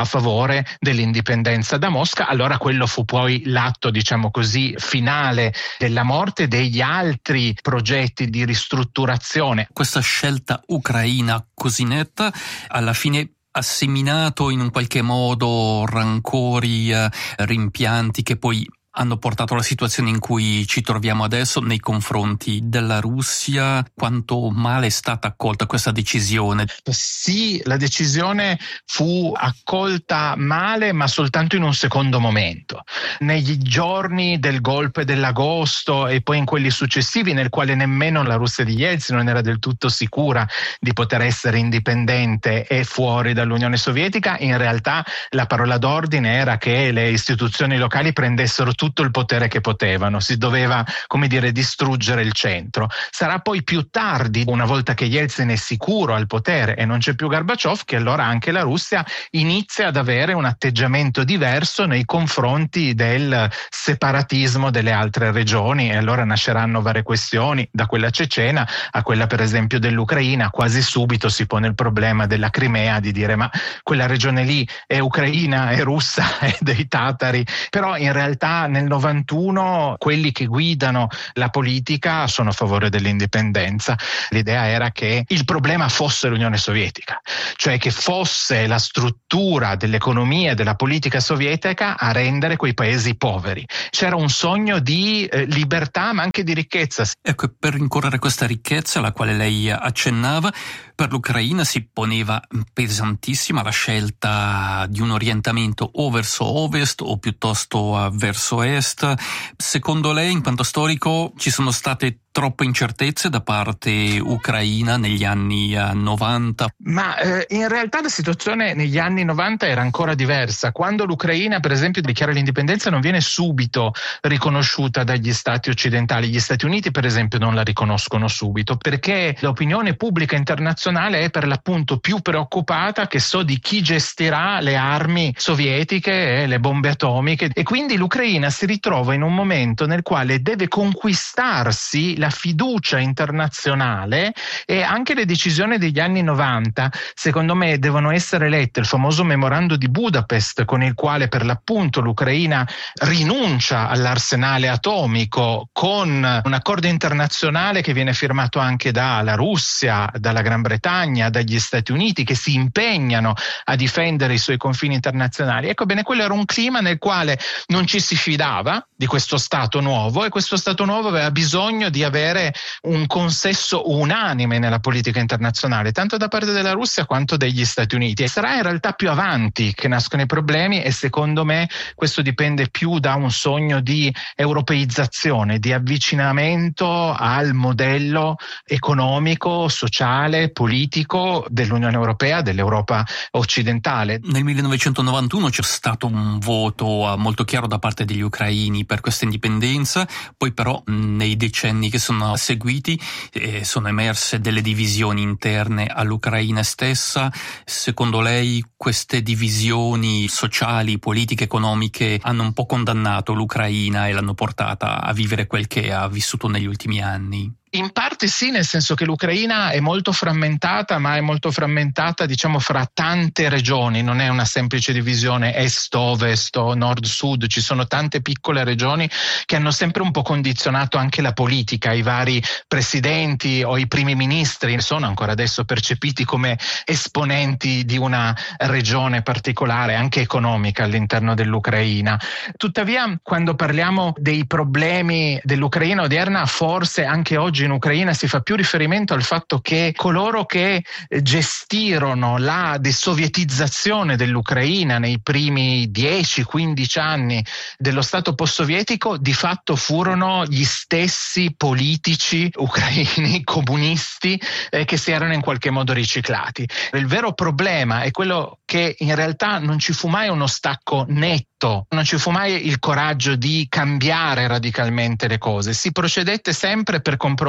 a favore dell'indipendenza da Mosca. Allora quello fu poi l'atto, diciamo così, finale della morte degli altri progetti di ristrutturazione. Questa scelta ucraina così netta alla fine ha seminato in un qualche modo rancori, eh, rimpianti che poi hanno portato alla situazione in cui ci troviamo adesso nei confronti della Russia. Quanto male è stata accolta questa decisione? Sì, la decisione fu accolta male, ma soltanto in un secondo momento. Negli giorni del golpe dell'agosto e poi in quelli successivi, nel quale nemmeno la Russia di Yeltsin non era del tutto sicura di poter essere indipendente e fuori dall'Unione Sovietica, in realtà la parola d'ordine era che le istituzioni locali prendessero tutto il potere che potevano, si doveva, come dire, distruggere il centro. Sarà poi più tardi, una volta che Yeltsin è sicuro al potere e non c'è più Gorbaciov, che allora anche la Russia inizia ad avere un atteggiamento diverso nei confronti del separatismo delle altre regioni, e allora nasceranno varie questioni, da quella cecena a quella per esempio dell'Ucraina. Quasi subito si pone il problema della Crimea, di dire ma quella regione lì è ucraina, è russa, è dei tatari, però in realtà nel novantuno quelli che guidano la politica sono a favore dell'indipendenza. L'idea era che il problema fosse l'Unione Sovietica, cioè che fosse la struttura dell'economia e della politica sovietica a rendere quei paesi poveri. C'era un sogno di eh, libertà ma anche di ricchezza. Ecco, per rincorrere questa ricchezza alla quale lei accennava, per l'Ucraina si poneva pesantissima la scelta di un orientamento o verso ovest o piuttosto verso est. Secondo lei, in quanto storico, ci sono state troppe incertezze da parte ucraina negli anni novanta? Ma eh, in realtà la situazione negli anni novanta era ancora diversa. Quando l'Ucraina, per esempio, dichiara l'indipendenza, non viene subito riconosciuta dagli stati occidentali. Gli Stati Uniti, per esempio, non la riconoscono subito, perché l'opinione pubblica internazionale è per l'appunto più preoccupata, che so, di chi gestirà le armi sovietiche e le bombe atomiche, e quindi l'Ucraina si ritrova in un momento nel quale deve conquistarsi la fiducia internazionale, e anche le decisioni degli anni novanta secondo me devono essere lette. Il famoso memorando di Budapest, con il quale per l'appunto l'Ucraina rinuncia all'arsenale atomico, con un accordo internazionale che viene firmato anche dalla Russia, dalla Gran Bretagna, dagli Stati Uniti, che si impegnano a difendere i suoi confini internazionali. Ecco bene, quello era un clima nel quale non ci si fidava di questo Stato nuovo, e questo Stato nuovo aveva bisogno di avere un consesso unanime nella politica internazionale, tanto da parte della Russia quanto degli Stati Uniti. E sarà in realtà più avanti che nascono i problemi, e secondo me questo dipende più da un sogno di europeizzazione, di avvicinamento al modello economico, sociale, politico dell'Unione Europea, dell'Europa occidentale. Nel millenovecentonovantuno c'è stato un voto molto chiaro da parte degli ucraini per questa indipendenza, poi però nei decenni che sono seguiti eh, sono emerse delle divisioni interne all'Ucraina stessa. Secondo lei queste divisioni sociali, politiche, economiche hanno un po' condannato l'Ucraina e l'hanno portata a vivere quel che ha vissuto negli ultimi anni? In parte sì, nel senso che l'Ucraina è molto frammentata, ma è molto frammentata, diciamo, fra tante regioni. Non è una semplice divisione est-ovest o nord-sud. Ci sono tante piccole regioni che hanno sempre un po' condizionato anche la politica. I vari presidenti o i primi ministri sono ancora adesso percepiti come esponenti di una regione particolare, anche economica, all'interno dell'Ucraina. Tuttavia, quando parliamo dei problemi dell'Ucraina odierna, forse anche oggi in Ucraina si fa più riferimento al fatto che coloro che gestirono la desovietizzazione dell'Ucraina nei primi dieci quindici anni dello Stato post-sovietico di fatto furono gli stessi politici ucraini comunisti eh, che si erano in qualche modo riciclati. Il vero problema è quello che in realtà non ci fu mai uno stacco netto, non ci fu mai il coraggio di cambiare radicalmente le cose. Si procedette sempre per compromessi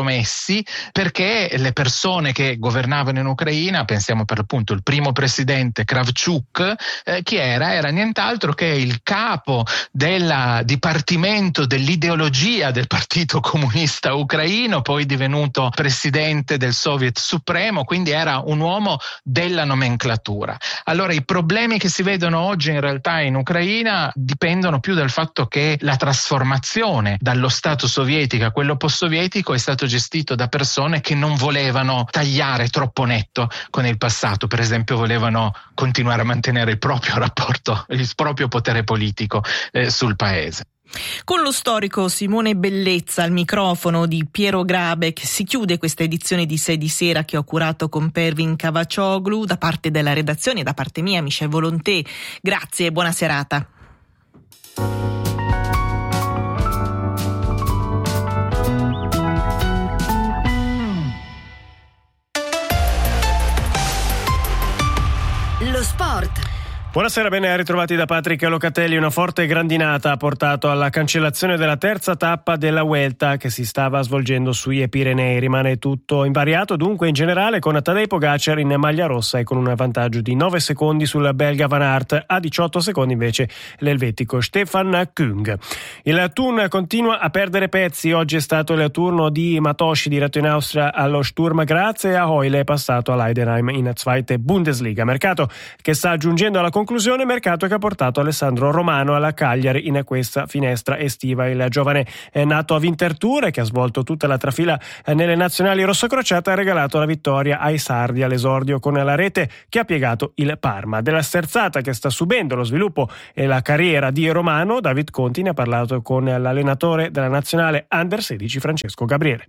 compromessi, perché le persone che governavano in Ucraina, pensiamo per l'appunto il primo presidente Kravchuk, eh, chi era? Era nient'altro che il capo del dipartimento dell'ideologia del Partito Comunista Ucraino, poi divenuto presidente del Soviet Supremo, quindi era un uomo della nomenclatura. Allora i problemi che si vedono oggi in realtà in Ucraina dipendono più dal fatto che la trasformazione dallo Stato sovietico a quello post-sovietico è stato gestito da persone che non volevano tagliare troppo netto con il passato, per esempio volevano continuare a mantenere il proprio rapporto, il proprio potere politico eh, sul paese. Con lo storico Simone Bellezza al microfono di Piero Grabeck si chiude questa edizione di Sei di Sera che ho curato con Pervin Cavaccioglu. Da parte della redazione e da parte mia, Michel Volonté, grazie e buona serata. Lo sport. Buonasera, ben ritrovati da Patrick Locatelli. Una forte grandinata ha portato alla cancellazione della terza tappa della Vuelta che si stava svolgendo sui Epirenei. Rimane tutto invariato dunque in generale, con Tadej Pogacar in maglia rossa e con un vantaggio di nove secondi sul belga Van Aert, a diciotto secondi invece l'elvetico Stefan Kung. Il Thun continua a perdere pezzi. Oggi è stato il turno di Matoshi, diretto in Austria allo Sturm Graz, e Ahoile è passato all'Heidenheim in Zweite Bundesliga. Mercato che sta giungendo alla conclusione, mercato che ha portato Alessandro Romano alla Cagliari in questa finestra estiva. Il giovane è nato a Winterthur, che ha svolto tutta la trafila nelle nazionali rossocrociate, ha regalato la vittoria ai sardi all'esordio con la rete che ha piegato il Parma. Della sterzata che sta subendo lo sviluppo e la carriera di Romano, David Conti ne ha parlato con l'allenatore della nazionale Under sedici Francesco Gabriele.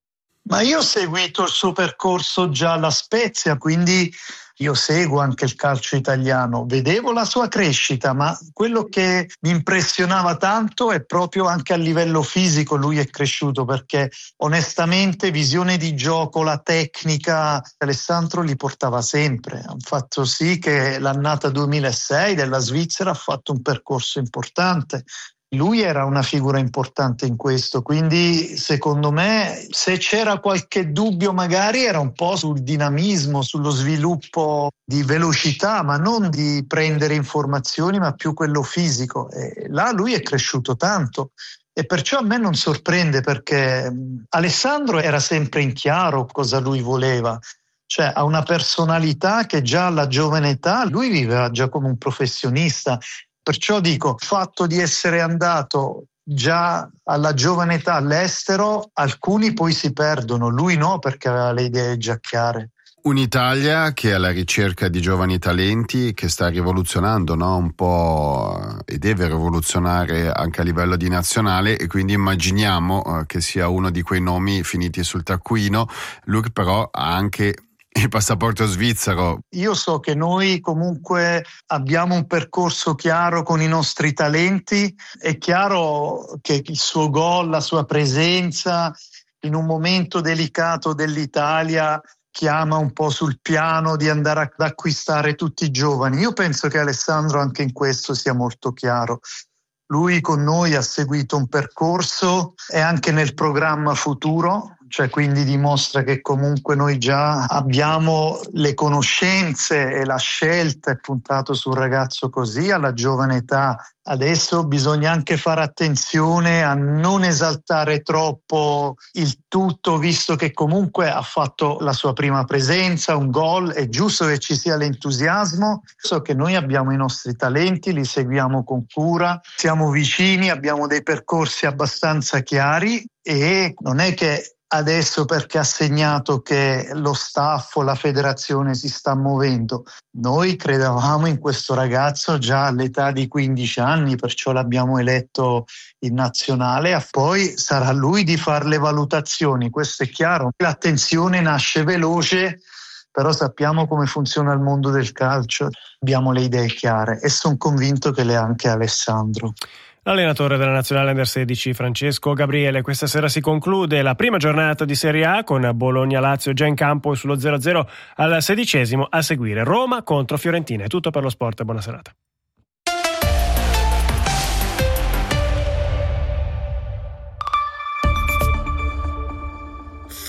Ma io ho seguito il suo percorso già alla Spezia, quindi io seguo anche il calcio italiano, vedevo la sua crescita, ma quello che mi impressionava tanto è proprio anche a livello fisico lui è cresciuto, perché onestamente visione di gioco, la tecnica, Alessandro li portava sempre. Ha fatto sì che l'annata duemilasei della Svizzera ha fatto un percorso importante. Lui era una figura importante in questo, quindi secondo me se c'era qualche dubbio magari era un po' sul dinamismo, sullo sviluppo di velocità, ma non di prendere informazioni, ma più quello fisico. E là lui è cresciuto tanto e perciò a me non sorprende, perché Alessandro era sempre in chiaro cosa lui voleva. Cioè ha una personalità che già alla giovane età lui viveva già come un professionista. Perciò dico, il fatto di essere andato già alla giovane età all'estero, alcuni poi si perdono, lui no, perché aveva le idee già chiare. Un'Italia che è alla ricerca di giovani talenti, che sta rivoluzionando, no? Un po' e deve rivoluzionare anche a livello di nazionale, e quindi immaginiamo uh, che sia uno di quei nomi finiti sul taccuino. Lui però ha anche il passaporto svizzero. Io so che noi comunque abbiamo un percorso chiaro con i nostri talenti, è chiaro che il suo gol, la sua presenza in un momento delicato dell'Italia chiama un po' sul piano di andare ad acquistare tutti i giovani. Io penso che Alessandro anche in questo sia molto chiaro. Lui con noi ha seguito un percorso e anche nel programma futuro, cioè quindi dimostra che comunque noi già abbiamo le conoscenze e la scelta, è puntato su un ragazzo così alla giovane età. Adesso bisogna anche fare attenzione a non esaltare troppo il tutto, visto che comunque ha fatto la sua prima presenza, un gol, è giusto che ci sia l'entusiasmo. So che noi abbiamo i nostri talenti, li seguiamo con cura, siamo vicini, abbiamo dei percorsi abbastanza chiari e non è che adesso perché ha segnato che lo staff o la federazione si sta muovendo. Noi credevamo in questo ragazzo già all'età di quindici anni, perciò l'abbiamo eletto in nazionale. Poi sarà lui di fare le valutazioni, questo è chiaro. L'attenzione nasce veloce, però sappiamo come funziona il mondo del calcio, abbiamo le idee chiare e sono convinto che le ha anche Alessandro. L'allenatore della nazionale Under sedici Francesco Gabriele. Questa sera si conclude la prima giornata di Serie A con Bologna-Lazio già in campo e sullo zero a zero al sedicesimo. A seguire Roma contro Fiorentina. È tutto per lo sport e buona serata.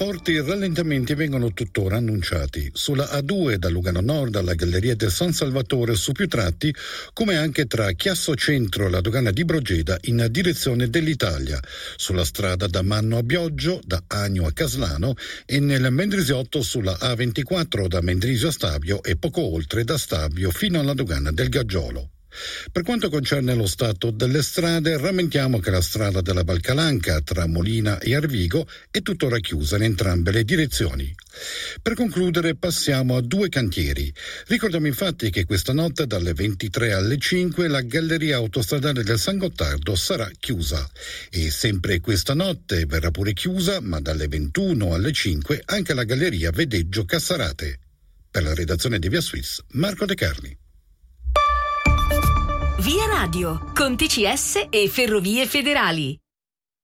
Forti rallentamenti vengono tuttora annunciati sulla A due da Lugano Nord alla Galleria del San Salvatore su più tratti, come anche tra Chiasso Centro e la dogana di Brogeda in direzione dell'Italia, sulla strada da Manno a Bioggio, da Agno a Caslano e nel Mendrisiotto sulla A ventiquattro da Mendrisio a Stabio e poco oltre da Stabio fino alla dogana del Gaggiolo. Per quanto concerne lo stato delle strade, rammentiamo che la strada della Valcalanca tra Molina e Arvigo è tuttora chiusa in entrambe le direzioni. Per concludere passiamo a due cantieri. Ricordiamo infatti che questa notte dalle ventitré alle cinque la galleria autostradale del San Gottardo sarà chiusa e sempre questa notte verrà pure chiusa, ma dalle ventuno alle cinque anche la galleria Vedeggio Cassarate. Per la redazione di Via Suisse, Marco De Carli. Via Radio, con T C S e Ferrovie Federali.